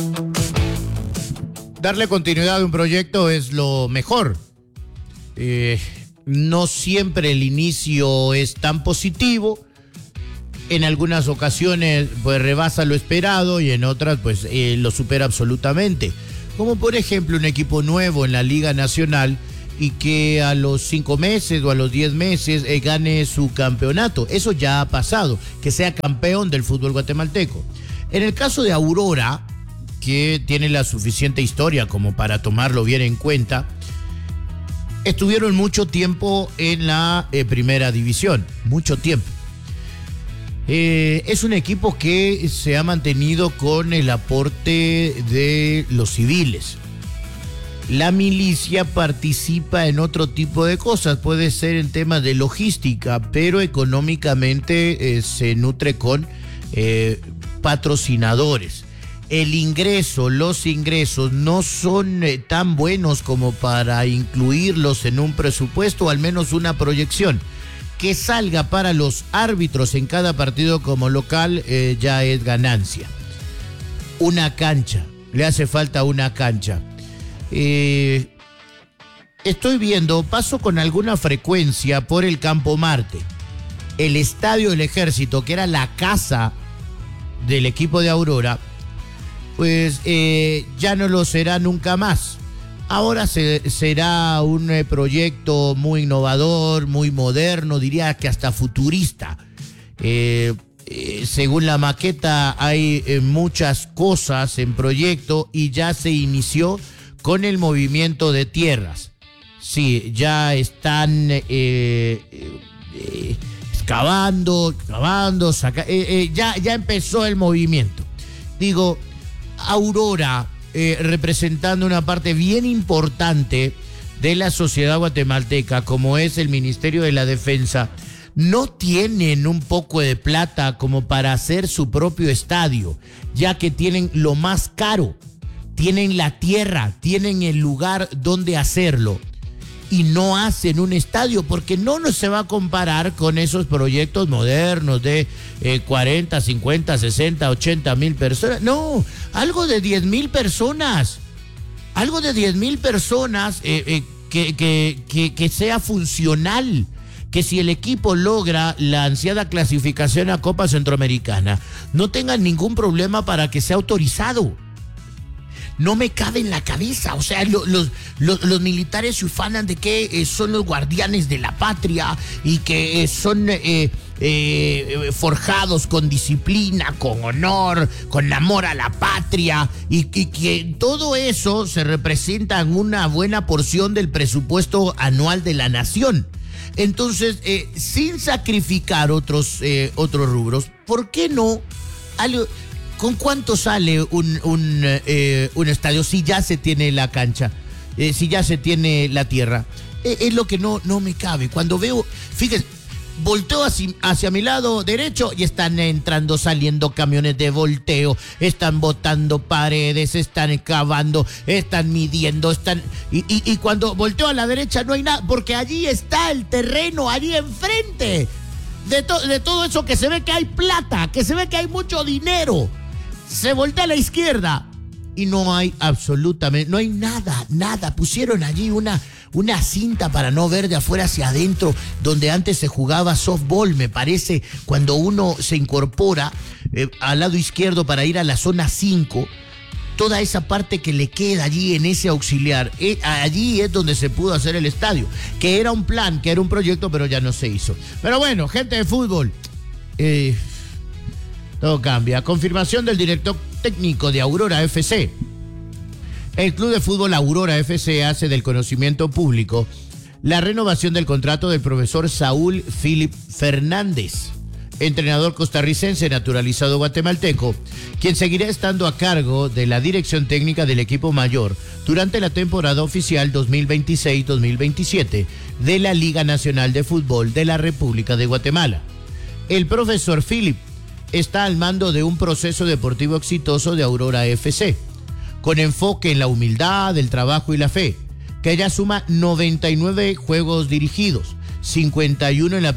Darle continuidad a un proyecto es lo mejor. No siempre el inicio es tan positivo. En algunas ocasiones pues rebasa lo esperado y en otras pues lo supera absolutamente. Como por ejemplo un equipo nuevo en la Liga Nacional y que a los 5 meses o a los 10 meses gane su campeonato. Eso ya ha pasado, que sea campeón del fútbol guatemalteco. En el caso de Aurora, que tiene la suficiente historia como para tomarlo bien en cuenta, estuvieron mucho tiempo en la primera división, mucho tiempo. Es un equipo que se ha mantenido con el aporte de los civiles. La milicia participa en otro tipo de cosas, puede ser en temas de logística, pero económicamente se nutre con patrocinadores. Los ingresos no son tan buenos como para incluirlos en un presupuesto o al menos una proyección. Que salga para los árbitros en cada partido como local ya es ganancia. Una cancha, le hace falta una cancha. Estoy viendo, paso con alguna frecuencia por el Campo Marte. El Estadio del Ejército, que era la casa del equipo de Aurora, pues ya no lo será nunca más. Ahora será un proyecto muy innovador, muy moderno, diría que hasta futurista. Según la maqueta hay muchas cosas en proyecto y ya se inició con el movimiento de tierras. Sí, ya están excavando, ya empezó el movimiento. Digo, Aurora, representando una parte bien importante de la sociedad guatemalteca, como es el Ministerio de la Defensa, no tienen un poco de plata como para hacer su propio estadio, ya que tienen lo más caro, tienen la tierra, tienen el lugar donde hacerlo. Y no hacen un estadio porque no se va a comparar con esos proyectos modernos de 40, 50, 60, 80 mil personas. No, algo de 10 mil personas. Algo de 10 mil personas que sea funcional. Que si el equipo logra la ansiada clasificación a Copa Centroamericana, no tengan ningún problema para que sea autorizado. No me cabe en la cabeza, o sea, los militares se ufanan de que son los guardianes de la patria y que son forjados con disciplina, con honor, con amor a la patria y que todo eso se representa en una buena porción del presupuesto anual de la nación. Entonces, sin sacrificar otros rubros, ¿por qué no algo? ¿Con cuánto sale un estadio si ya se tiene la cancha, si ya se tiene la tierra? Es lo que no me cabe. Cuando veo, fíjense, volteo hacia mi lado derecho y están entrando, saliendo camiones de volteo, están botando paredes, están excavando, están midiendo, y cuando volteo a la derecha no hay nada, porque allí está el terreno, allí enfrente. De todo eso que se ve que hay plata, que se ve que hay mucho dinero. Se voltea a la izquierda y no hay absolutamente, no hay nada. Pusieron allí una cinta para no ver de afuera hacia adentro, donde antes se jugaba softball, me parece, cuando uno se incorpora al lado izquierdo para ir a la zona 5, toda esa parte que le queda allí en ese auxiliar, allí es donde se pudo hacer el estadio, que era un plan, que era un proyecto, pero ya no se hizo. Pero bueno, gente de fútbol, todo cambia. Confirmación del director técnico de Aurora FC. El club de fútbol Aurora FC hace del conocimiento público la renovación del contrato del profesor Saúl Philip Fernández, entrenador costarricense naturalizado guatemalteco, quien seguirá estando a cargo de la dirección técnica del equipo mayor durante la temporada oficial 2026-2027 de la Liga Nacional de Fútbol de la República de Guatemala. El profesor Philip está al mando de un proceso deportivo exitoso de Aurora FC, con enfoque en la humildad, el trabajo y la fe, que ya suma 99 juegos dirigidos, 51 en la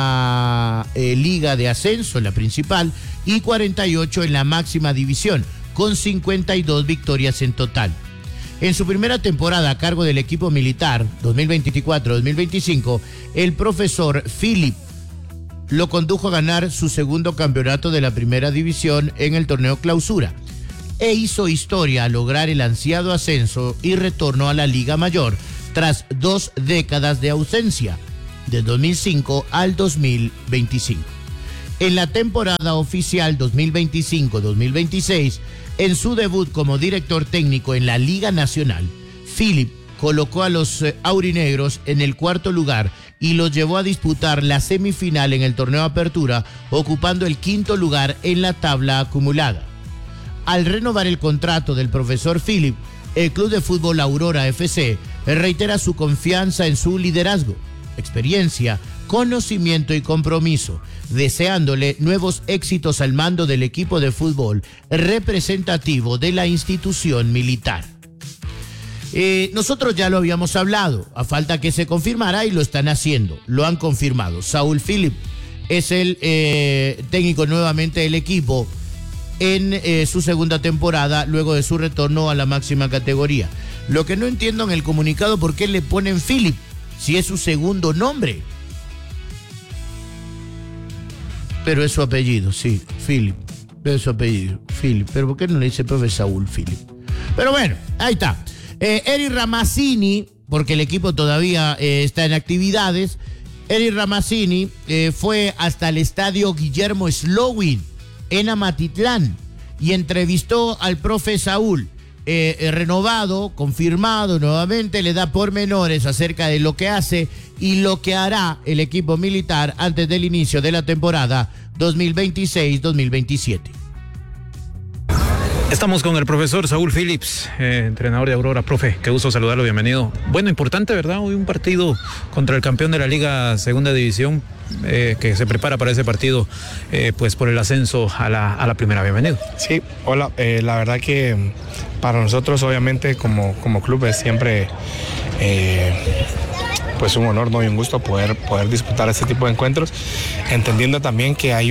primera liga de ascenso, en la principal, y 48 en la máxima división, con 52 victorias en total. En su primera temporada a cargo del equipo militar, 2024-2025, el profesor Philip lo condujo a ganar su segundo campeonato de la primera división en el torneo Clausura e hizo historia al lograr el ansiado ascenso y retorno a la Liga Mayor tras 2 décadas de ausencia, de 2005 al 2025. En la temporada oficial 2025-2026, en su debut como director técnico en la Liga Nacional, Philip colocó a los aurinegros en el cuarto lugar y los llevó a disputar la semifinal en el torneo Apertura, ocupando el quinto lugar en la tabla acumulada. Al renovar el contrato del profesor Philip, el Club de Fútbol Aurora FC reitera su confianza en su liderazgo, experiencia, conocimiento y compromiso, deseándole nuevos éxitos al mando del equipo de fútbol representativo de la institución militar. Nosotros ya lo habíamos hablado, a falta que se confirmara y lo están haciendo, lo han confirmado. Saúl Philip es el técnico nuevamente del equipo en su segunda temporada luego de su retorno a la máxima categoría. Lo que no entiendo en el comunicado, ¿por qué le ponen Philip si es su segundo nombre? Pero es su apellido, sí, Philip, es su apellido, Philip. Pero ¿por qué no le dice profe Saúl Philip? Pero bueno, ahí está. Eric Ramazzini, porque el equipo todavía está en actividades, Eric Ramazzini fue hasta el estadio Guillermo Slowin en Amatitlán y entrevistó al profe Saúl. Renovado, confirmado nuevamente, le da pormenores acerca de lo que hace y lo que hará el equipo militar antes del inicio de la temporada 2026-2027. Estamos con el profesor Saúl Phillips, entrenador de Aurora. Profe, qué gusto saludarlo, bienvenido. Bueno, importante, ¿verdad? Hoy un partido contra el campeón de la Liga Segunda División, que se prepara para ese partido, pues por el ascenso a la primera. Bienvenido. Sí, hola. La verdad que para nosotros, obviamente, como club es siempre pues un honor, ¿no? Y un gusto poder disputar este tipo de encuentros, entendiendo también que hay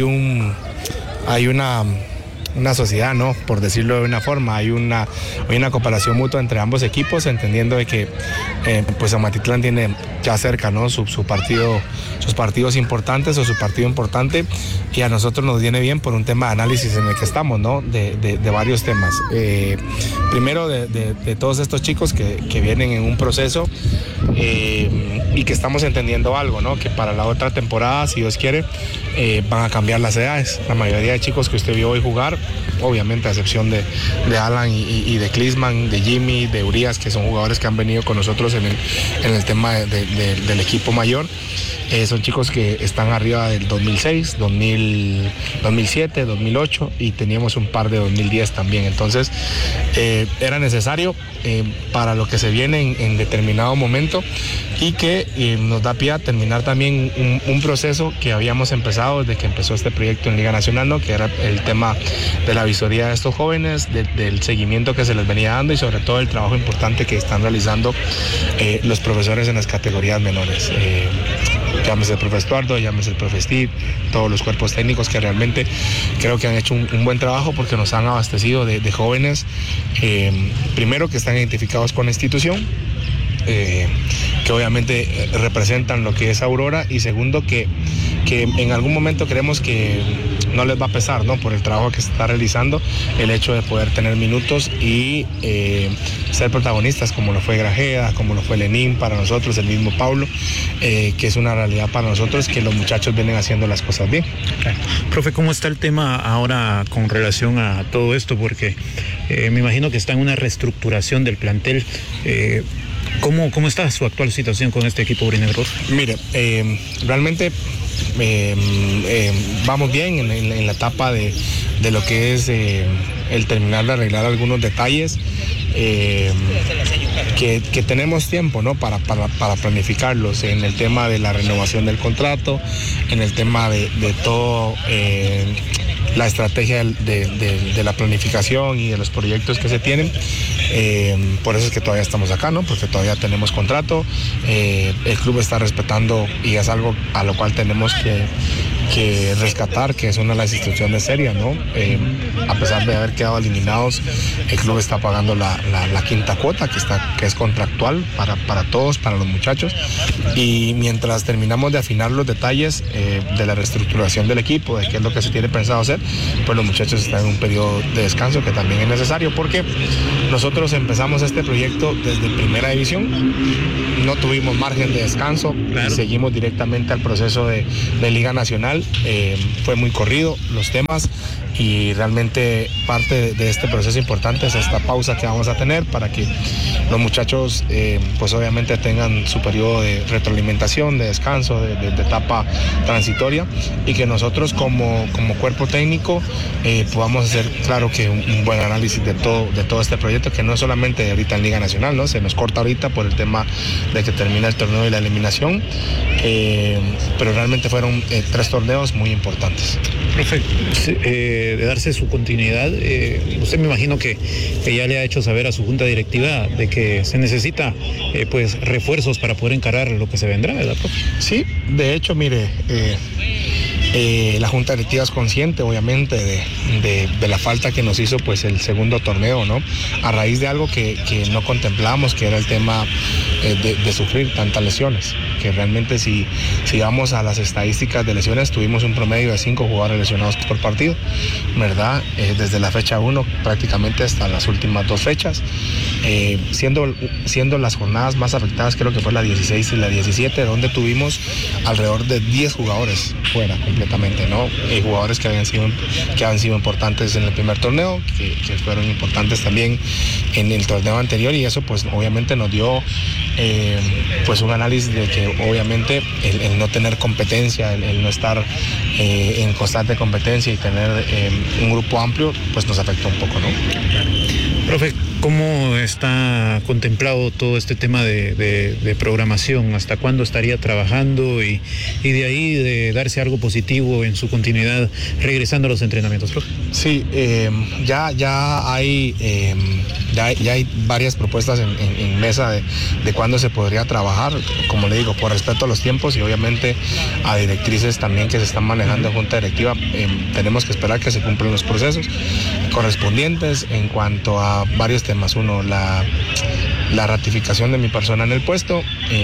una sociedad, ¿no? Por decirlo de una forma, hay una cooperación mutua entre ambos equipos, entendiendo de que pues Amatitlán tiene ya cerca, ¿no? Sus partidos importantes o su partido importante, y a nosotros nos viene bien por un tema de análisis en el que estamos, ¿no? De varios temas. Primero de todos estos chicos que vienen en un proceso y que estamos entendiendo algo, ¿no? Que para la otra temporada, si Dios quiere, van a cambiar las edades. La mayoría de chicos que usted vio hoy jugar, obviamente a excepción de Alan y de Klinsmann, de Jimmy, de Urias, que son jugadores que han venido con nosotros en el tema del equipo mayor. Son chicos que están arriba del 2006, 2007, 2008 y teníamos un par de 2010 también. Entonces era necesario para lo que se viene en determinado momento, y que nos da pie a terminar también un proceso que habíamos empezado desde que empezó este proyecto en Liga Nacional, ¿no? Que era el tema de la visoría de estos jóvenes, del seguimiento que se les venía dando y sobre todo el trabajo importante que están realizando los profesores en las categorías menores. Llámese el profe Estuardo, llámese el profe Steve, todos los cuerpos técnicos que realmente creo que han hecho un buen trabajo, porque nos han abastecido de jóvenes, primero que están identificados con la institución, que obviamente representan lo que es Aurora, y segundo que en algún momento creemos que no les va a pesar, ¿no? Por el trabajo que se está realizando, el hecho de poder tener minutos y ser protagonistas, como lo fue Grajeda, como lo fue Lenín para nosotros, el mismo Pablo, que es una realidad para nosotros, que los muchachos vienen haciendo las cosas bien. Profe, ¿cómo está el tema ahora con relación a todo esto? Porque me imagino que está en una reestructuración del plantel. ¿Cómo está su actual situación con este equipo aurinegro? Mire, realmente vamos bien en la etapa de lo que es el terminar de arreglar algunos detalles, que tenemos tiempo, ¿no? para planificarlos, en el tema de la renovación del contrato, en el tema de todo la estrategia de la planificación y de los proyectos que se tienen. Por eso es que todavía estamos acá, ¿no? Porque todavía tenemos contrato, el club está respetando, y es algo a lo cual tenemos rescatar, que es una de las instituciones serias, ¿no? A pesar de haber quedado eliminados, el club está pagando la quinta cuota, que es contractual para todos, para los muchachos, y mientras terminamos de afinar los detalles de la reestructuración del equipo, de qué es lo que se tiene pensado hacer, pues los muchachos están en un periodo de descanso que también es necesario, porque nosotros empezamos este proyecto desde primera división, no tuvimos margen de descanso, claro. Seguimos directamente al proceso de Liga Nacional, fue muy corrido los temas, y realmente parte de este proceso importante es esta pausa que vamos a tener para que los muchachos pues obviamente tengan su periodo de retroalimentación, de descanso, de etapa transitoria, y que nosotros como cuerpo técnico podamos hacer, claro, que un buen análisis de todo este proyecto, que no es solamente ahorita en Liga Nacional, ¿no? Se nos corta ahorita por el tema de que termina el torneo y la eliminación, pero realmente fueron 3 torneos muy importantes. Profe, de darse su continuidad, usted me imagino que ya le ha hecho saber a su junta directiva de que se necesita pues refuerzos para poder encarar lo que se vendrá, ¿verdad, profe? Sí, de hecho, mire, la junta directiva es consciente, obviamente, de la falta que nos hizo pues el segundo torneo, ¿no? A raíz de algo que no contemplábamos, que era el tema de sufrir tantas lesiones, que realmente si vamos a las estadísticas de lesiones, tuvimos un promedio de 5 jugadores lesionados por partido, ¿verdad? Desde la fecha 1 prácticamente hasta las últimas 2 fechas, siendo las jornadas más afectadas, creo que fue la 16 y la 17, donde tuvimos alrededor de 10 jugadores fuera completamente, ¿no? Jugadores que han sido importantes en el primer torneo, que fueron importantes también en el torneo anterior, y eso pues obviamente nos dio pues un análisis de que obviamente el no tener competencia, el no estar en constante competencia y tener un grupo amplio, pues nos afectó un poco, ¿no? Profe, ¿cómo está contemplado todo este tema de programación? ¿Hasta cuándo estaría trabajando? Y de ahí de darse algo positivo en su continuidad regresando a los entrenamientos, profe. Sí, ya hay varias propuestas en mesa de cuándo se podría trabajar, como le digo, por respeto a los tiempos y obviamente a directrices también que se están manejando en junta directiva. Tenemos que esperar que se cumplan los procesos correspondientes en cuanto a varios temas. Uno, la ratificación de mi persona en el puesto,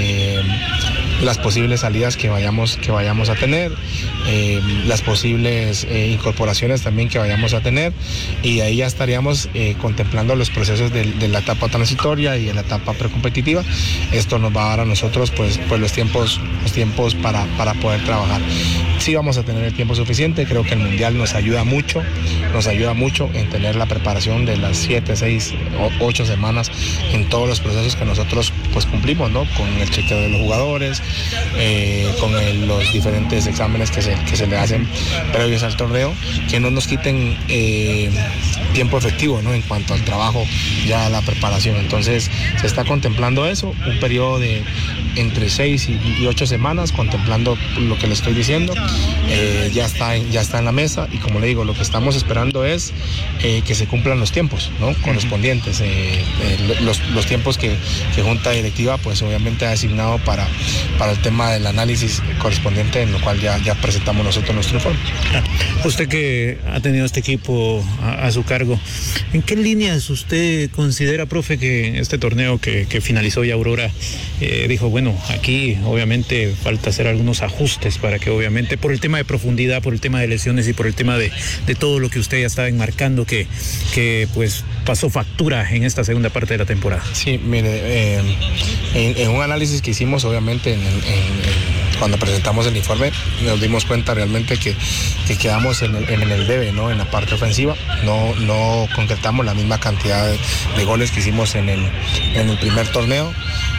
las posibles salidas que vayamos a tener, las posibles incorporaciones también que vayamos a tener, y ahí ya estaríamos contemplando los procesos de la etapa transitoria y de la etapa precompetitiva. Esto nos va a dar a nosotros pues los tiempos para poder trabajar. Sí vamos a tener el tiempo suficiente, creo que el Mundial nos ayuda mucho en tener la preparación de las 7, 6 o 8 semanas en todos los procesos que nosotros pues cumplimos, ¿no? Con el chequeo de los jugadores, con los diferentes exámenes que se le hacen previos al torneo, que no nos quiten tiempo efectivo, ¿no? En cuanto al trabajo, ya la preparación. Entonces se está contemplando eso, un periodo de entre 6 y 8 semanas, contemplando lo que le estoy diciendo. Ya está en la mesa, y como le digo, lo que estamos esperando es que se cumplan los tiempos, ¿no? Correspondientes, los tiempos que junta directiva pues obviamente ha designado para el tema del análisis correspondiente, en lo cual ya presentamos nosotros nuestro informe. Usted que ha tenido este equipo a su cargo, ¿en qué líneas usted considera, profe, que este torneo que finalizó ya Aurora dijo, bueno, aquí obviamente falta hacer algunos ajustes para que obviamente por el tema de profundidad, por el tema de lesiones y por el tema de todo lo que usted ya estaba enmarcando que pues pasó factura en esta segunda parte de la temporada? Sí, mire, en un análisis que hicimos obviamente cuando presentamos el informe, nos dimos cuenta realmente que quedamos en el debe, ¿no? En la parte ofensiva, no concretamos la misma cantidad de goles que hicimos en el primer torneo,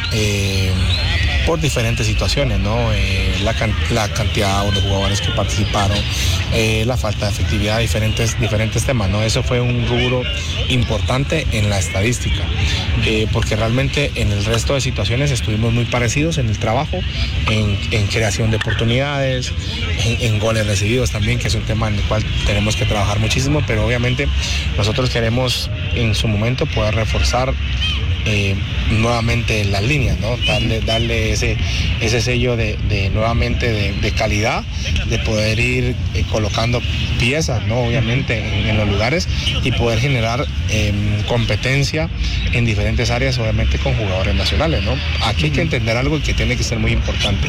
por diferentes situaciones, ¿no? La cantidad de jugadores que participaron, la falta de efectividad, diferentes temas, ¿no? Eso fue un rubro importante en la estadística, porque realmente en el resto de situaciones estuvimos muy parecidos en el trabajo, en creación de oportunidades, en goles recibidos también, que es un tema en el cual tenemos que trabajar muchísimo, pero obviamente nosotros queremos en su momento poder reforzar nuevamente las líneas, ¿no? Darle ese sello de nuevamente de calidad, de poder ir colocando piezas, ¿no? Obviamente en los lugares, y poder generar competencia en diferentes áreas, obviamente con jugadores nacionales, ¿no? Aquí hay que entender algo que tiene que ser muy importante.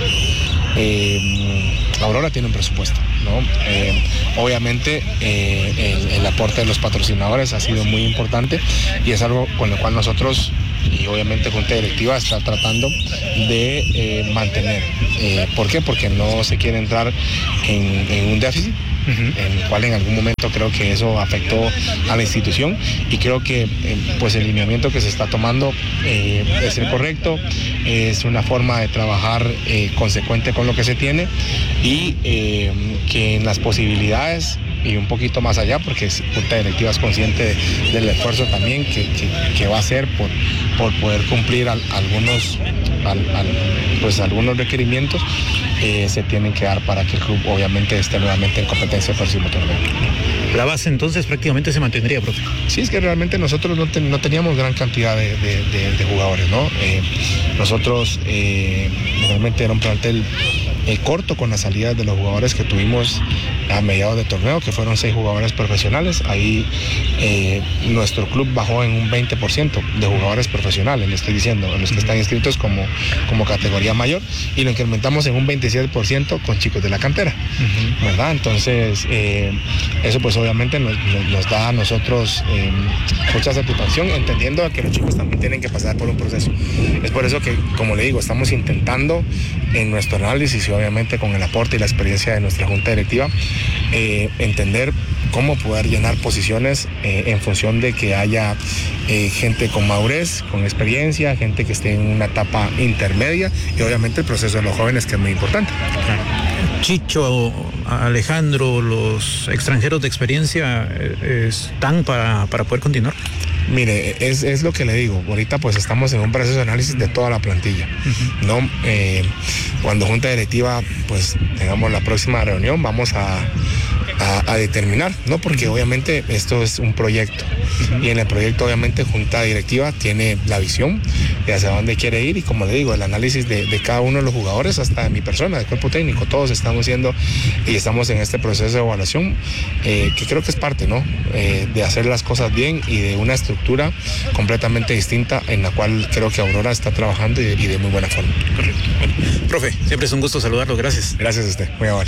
Aurora tiene un presupuesto, ¿no? Obviamente el aporte de los patrocinadores ha sido muy importante y es algo con lo cual nosotros y obviamente Junta Directiva está tratando de mantener. ¿Por qué? Porque no se quiere entrar en un déficit, en el cual en algún momento creo que eso afectó a la institución, y creo que pues el lineamiento que se está tomando es el correcto, es una forma de trabajar consecuente con lo que se tiene, y que en las posibilidades y un poquito más allá, porque Junta Directiva es consciente del esfuerzo también que va a hacer por poder cumplir algunos requerimientos, se tienen que dar para que el club obviamente esté nuevamente en competencia el próximo torneo. La base entonces prácticamente se mantendría, profe. Sí, es que realmente nosotros no teníamos gran cantidad de jugadores, ¿no? Nosotros realmente era un plantel corto con las salidas de los jugadores que tuvimos a mediados de torneo, que fueron 6 jugadores profesionales. Ahí nuestro club bajó en un 20% de jugadores profesionales, le estoy diciendo, los que están inscritos como categoría mayor, y lo incrementamos en un 27% con chicos de la cantera, ¿verdad? Entonces eso pues obviamente nos da a nosotros mucha satisfacción, entendiendo que los chicos también tienen que pasar por un proceso. Es por eso que, como le digo, estamos intentando en nuestro análisis y obviamente con el aporte y la experiencia de nuestra Junta Directiva, entender cómo poder llenar posiciones en función de que haya gente con madurez, con experiencia, gente que esté en una etapa intermedia, y obviamente el proceso de los jóvenes, que es muy importante. Chicho, Alejandro, los extranjeros de experiencia están para poder continuar. Mire, es lo que le digo, ahorita pues estamos en un proceso de análisis de toda la plantilla, ¿no? Cuando Junta Directiva pues tengamos la próxima reunión, vamos a determinar, ¿no? Porque obviamente esto es un proyecto, y en el proyecto obviamente Junta Directiva tiene la visión de hacia dónde quiere ir, y como le digo, el análisis de cada uno de los jugadores, hasta de mi persona, del cuerpo técnico, todos estamos haciendo y estamos en este proceso de evaluación, que creo que es parte, ¿no? De hacer las cosas bien y de una estructura completamente distinta, en la cual creo que Aurora está trabajando y de muy buena forma. Correcto. Bueno, profe, siempre es un gusto saludarlo, gracias. Gracias a usted, muy amable.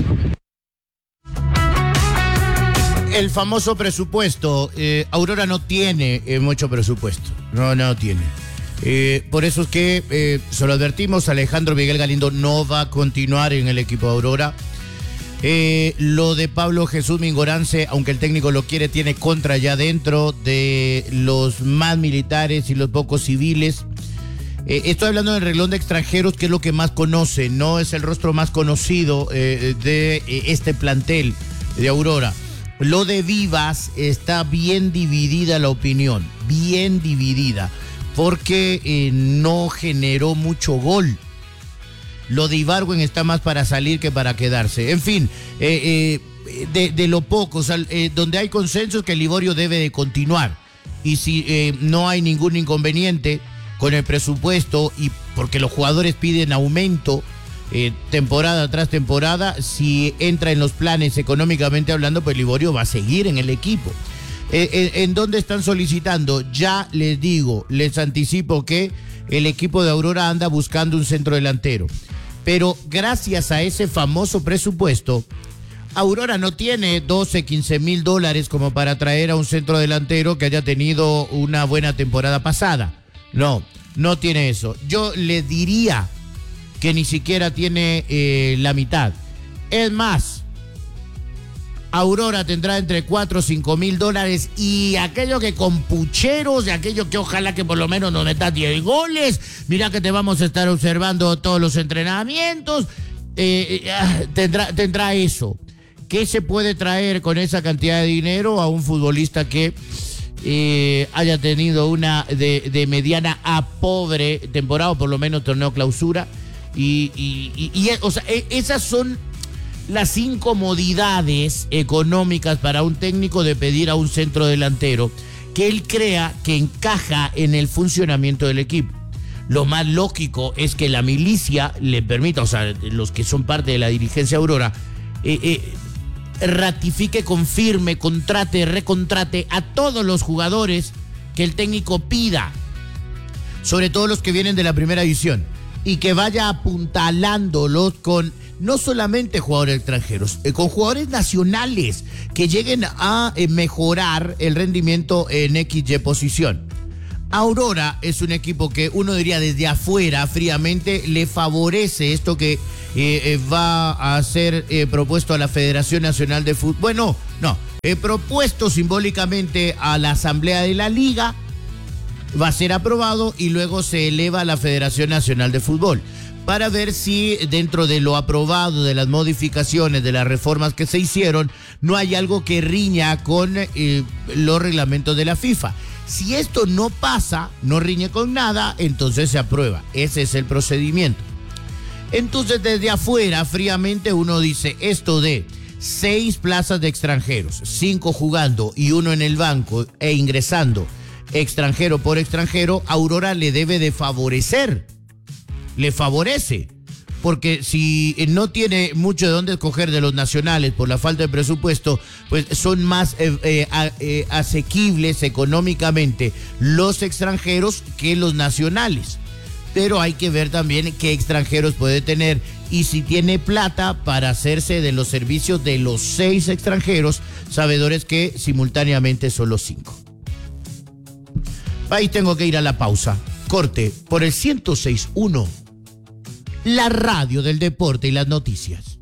El famoso presupuesto, Aurora no tiene mucho presupuesto, no tiene. Por eso es que se lo advertimos, Alejandro Miguel Galindo no va a continuar en el equipo de Aurora. Lo de Pablo Jesús Mingorance, aunque el técnico lo quiere, tiene contra ya dentro de los más militares y los pocos civiles. Estoy hablando del renglón de extranjeros, que es lo que más conoce, no es el rostro más conocido de este plantel de Aurora. Lo de Vivas está bien dividida la opinión, bien dividida, porque no generó mucho gol. Lo de Ibargüen está más para salir que para quedarse. En fin, de lo poco, o sea, donde hay consenso es que Liborio debe de continuar. Y si no hay ningún inconveniente con el presupuesto, y porque los jugadores piden aumento temporada tras temporada, si entra en los planes económicamente hablando, pues Liborio va a seguir en el equipo. ¿En dónde están solicitando? Ya les digo, les anticipo que el equipo de Aurora anda buscando un centro delantero. Pero gracias a ese famoso presupuesto, Aurora no tiene 12, 15 mil dólares como para traer a un centro delantero que haya tenido una buena temporada pasada. No tiene eso. Yo le diría que ni siquiera tiene la mitad. Es más, Aurora tendrá entre 4 o 5 mil dólares, y aquello que con pucheros, y aquello que ojalá que por lo menos nos metas 10 goles, mira que te vamos a estar observando todos los entrenamientos, tendrá eso. ¿Qué se puede traer con esa cantidad de dinero a un futbolista que haya tenido una de mediana a pobre temporada, o por lo menos torneo clausura? O sea, esas son las incomodidades económicas para un técnico de pedir a un centro delantero, que él crea que encaja en el funcionamiento del equipo. Lo más lógico es que la milicia le permita, o sea, los que son parte de la dirigencia Aurora, ratifique, confirme, contrate, recontrate a todos los jugadores que el técnico pida, sobre todo los que vienen de la primera división, y que vaya apuntalándolos con no solamente jugadores extranjeros, con jugadores nacionales que lleguen a mejorar el rendimiento en XY posición. Aurora es un equipo que uno diría desde afuera, fríamente, le favorece esto que va a ser propuesto a la Federación Nacional de Fútbol. Bueno, no, propuesto simbólicamente a la Asamblea de la Liga, va a ser aprobado y luego se eleva a la Federación Nacional de Fútbol para ver si dentro de lo aprobado, de las modificaciones, de las reformas que se hicieron, no hay algo que riña con los reglamentos de la FIFA. Si esto no pasa, no riñe con nada, entonces se aprueba. Ese es el procedimiento. Entonces, desde afuera, fríamente, uno dice esto de 6 plazas de extranjeros, 5 jugando y 1 en el banco e ingresando extranjero por extranjero, Aurora le debe de favorecer. Le favorece. Porque si no tiene mucho de dónde escoger de los nacionales por la falta de presupuesto, pues son más asequibles económicamente los extranjeros que los nacionales. Pero hay que ver también qué extranjeros puede tener y si tiene plata para hacerse de los servicios de los 6 extranjeros, sabedores que simultáneamente son los 5. Ahí tengo que ir a la pausa. Corte por el 106.1. La radio del deporte y las noticias.